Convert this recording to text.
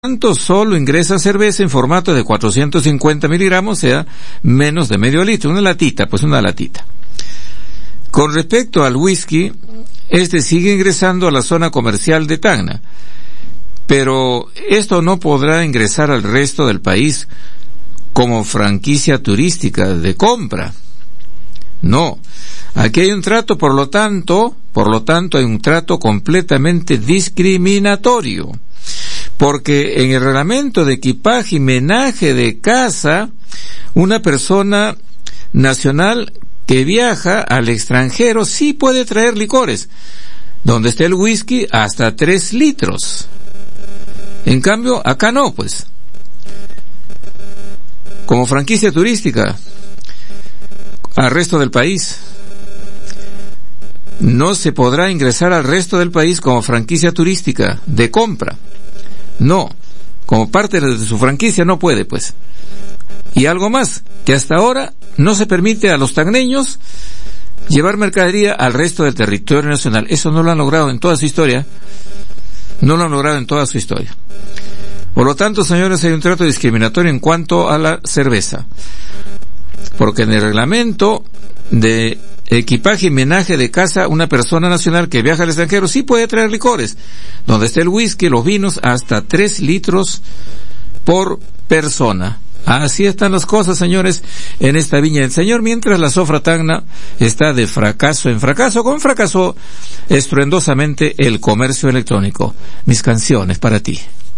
tanto, solo ingresa cerveza en formato de 450 miligramos, o sea, menos de medio litro, una latita. Con respecto al whisky, este sigue ingresando a la zona comercial de Tacna, pero esto no podrá ingresar al resto del país como franquicia turística de compra. No, aquí hay un trato, por lo tanto hay un trato completamente discriminatorio. Porque en el reglamento de equipaje y menaje de casa, una persona nacional que viaja al extranjero sí puede traer licores, donde esté el whisky hasta 3 litros. En cambio, acá no, pues. Como franquicia turística al resto del país, no se podrá ingresar al resto del país como franquicia turística de compra. No, como parte de su franquicia no puede, pues. Y algo más, que hasta ahora no se permite a los tacneños llevar mercadería al resto del territorio nacional. Eso no lo han logrado en toda su historia. Por lo tanto, señores, hay un trato discriminatorio en cuanto a la cerveza. Porque en el reglamento de equipaje y menaje de casa, una persona nacional que viaja al extranjero sí puede traer licores, donde esté el whisky, los vinos, hasta 3 litros por persona. Así están las cosas, señores, en esta viña del Señor, mientras la Zofra Tacna está de fracaso en fracaso, con fracaso estruendosamente el comercio electrónico. Mis canciones para ti.